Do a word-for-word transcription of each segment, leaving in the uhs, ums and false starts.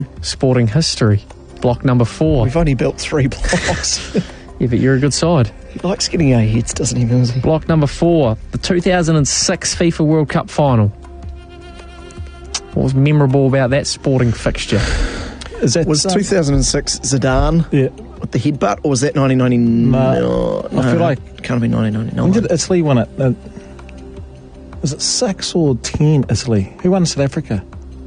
sporting history. Block number four. We've only built three blocks. Yeah, but you're a good side. He likes getting our heads, doesn't he, Millsy? Block number four. The two thousand six FIFA World Cup final. What was memorable about that sporting fixture? Is that Was um, two thousand six Zidane Yeah. with the headbutt, or was that nineteen ninety-nine? No, no, I feel like- can't have been nineteen ninety-nine. When did Italy win it? Uh, was it six or ten? Italy. Who won South Africa?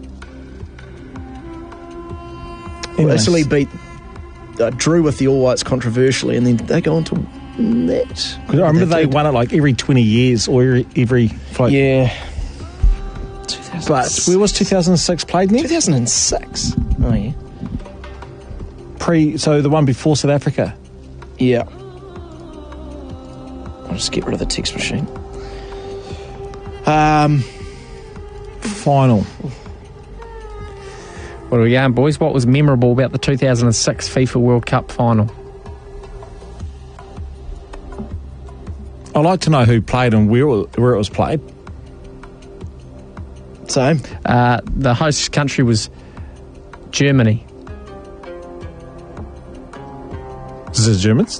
Well, Anyways, Italy beat uh, drew with the All Whites controversially, and then did they go on to win that? 'cause I remember they did. won it like every twenty years or every, every like, Yeah. But where was two thousand six played two next? thousand six. Oh yeah. Pre, so the one before South Africa. Yeah. I'll just get rid of the text machine. Um, Final. What are we going, boys? What was memorable about the two thousand six FIFA World Cup final? I'd like to know who played and where, where it was played. same. Uh, the host country was Germany. Is it Germans?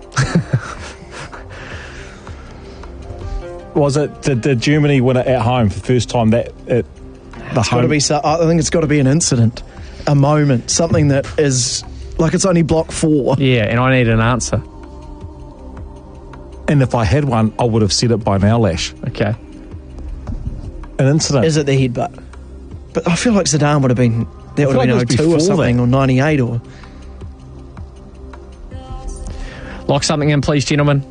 Was it, did, did Germany win it at home for the first time? That it, the It's got to home, be. so- I think it's got to be an incident, a moment, something that is like it's only block four. Yeah, and I need an answer. and if I had one, I would have said it by now, Lash. Okay. An incident. Is it the headbutt? But I feel like Zidane would have been. That would feel have like been it was oh two or before something, that. or ninety-eight, or Lock something in, please, gentlemen.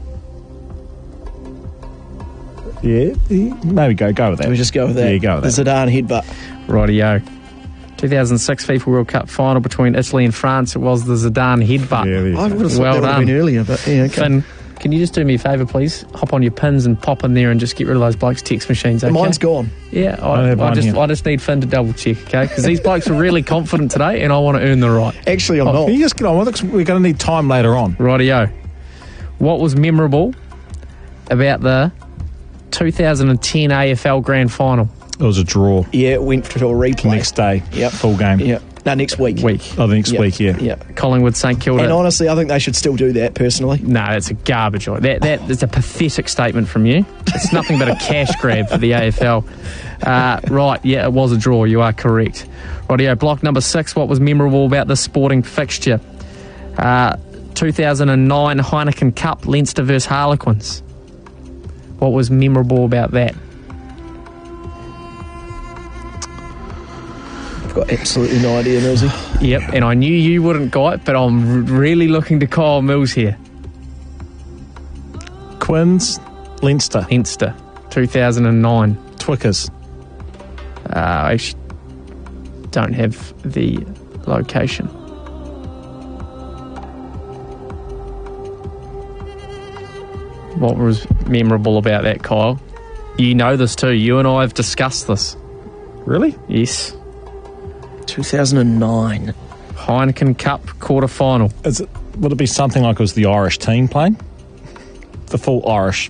Yeah, yeah, maybe go go with that. do we just go with that? Yeah, go with the that. Zidane headbutt. Rightio. two thousand six FIFA World Cup final between Italy and France. It was the Zidane headbutt. Yeah, there you I go. would have thought Well that would have been done. earlier, but yeah, okay. Finn, can you just do me a favour, please? Hop on your pins and pop in there and just get rid of those blokes' text machines, okay? Mine's gone. Yeah, I I, have I, one just here. I just need Finn to double check, okay? Because these blokes are really confident today and I want to earn the right. Actually, I'm Can not. you just get on with it? 'Cause we're going to need time later on. Rightio. What was memorable about the two thousand ten A F L Grand Final It was a draw. Yeah, it went to a replay. Next day, Yep. full game. Yeah. No, next week. week? Oh, the next Yep. week, yeah. Yeah. Collingwood St Kilda. And honestly, I think they should still do that, personally. No, that's a garbage. That that is a pathetic statement from you. It's nothing but a cash grab for the A F L. Uh, right, yeah, it was a draw. You are correct. Rightio, block number six. What was memorable about this sporting fixture? Uh, two thousand nine Heineken Cup, Leinster versus Harlequins. What was memorable about that? I've got absolutely no idea, Millsy. Yep, and I knew you wouldn't got it, but I'm r- really looking to Kyle Mills here. Quins, Leinster, Leinster, two thousand nine. Twickers. Uh, I actually don't have the location. What was memorable about that, Kyle? You know this too. You and I have discussed this. Really? Yes. two thousand nine. Heineken Cup quarter final. Is it, would it be something like it was the Irish team playing? The full Irish.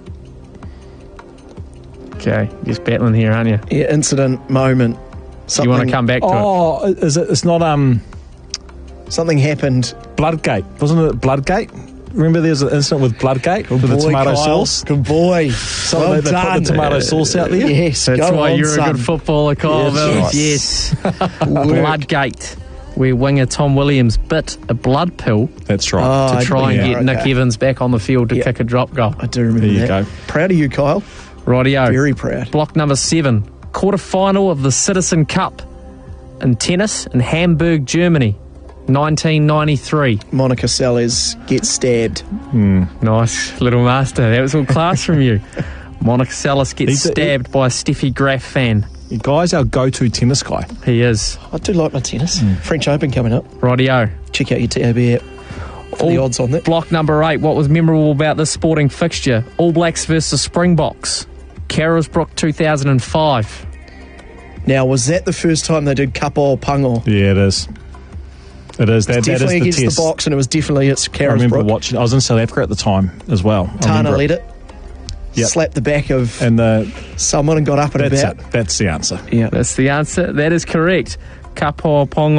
Okay, you're just battling here, aren't you? Yeah, incident, moment. Something, You want to come back to it? Oh, is it? It's not um Something happened. Bloodgate, wasn't it? Bloodgate. Remember, there was an incident with Bloodgate with the Boy, tomato Kyle. sauce. Good boy. So well they, they done. put the tomato sauce out there. Yes, That's go why on, you're son. a good footballer, Kyle Yes. Mills. Yes. Bloodgate, where winger Tom Williams bit a blood pill That's right. Oh, to I- try and yeah, get Nick okay. Evans back on the field to Yeah. kick a drop goal. I do remember There you that. go. Proud of you, Kyle. Rightio. Very proud. Block number seven. Quarter final of the Citizen Cup in tennis in Hamburg, Germany, nineteen ninety-three. Monica Seles gets stabbed. Nice, little master. That was all class from you. Monica Seles gets He's a- stabbed by a Steffi Graf fan. The guy's our go-to tennis guy. He is. I do like my tennis. French Open coming up. Rightio. Check out your T A B app for the All- odds on that. Block number eight. What was memorable about this sporting fixture? All Blacks versus Springboks. Carrollsbrook two thousand five. Now, was that the first time they did Kapo Pango? Yeah, it is. It is. That, that is Definitely the against test. the box, and it was definitely at I remember Carrollsbrook. watching. I was in South Africa at the time as well. I Tana remember led it. Yep. Slapped the back of And the, someone and got up and that's about. it. That's the answer. Yeah. That's the answer. That is correct. Ka po pongo